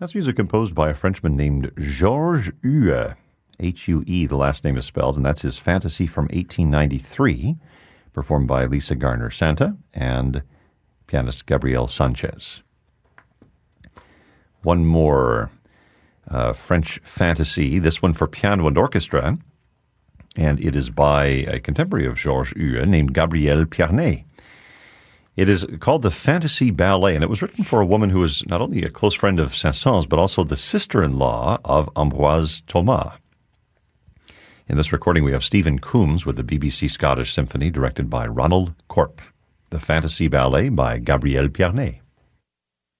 That's music composed by a Frenchman named Georges Hue, H-U-E, the last name is spelled, and that's his Fantasy from 1893, performed by Lisa Garner-Santa and pianist Gabriel Sanchez. One more French fantasy, this one for piano and orchestra, and it is by a contemporary of Georges Hue named Gabrielle Piarnet. It is called the Fantasy Ballet, and it was written for a woman who was not only a close friend of Saint-Saëns, but also the sister-in-law of Ambroise Thomas. In this recording, we have Stephen Coombs with the BBC Scottish Symphony, directed by Ronald Corp. The Fantasy Ballet by Gabrielle Piarnet.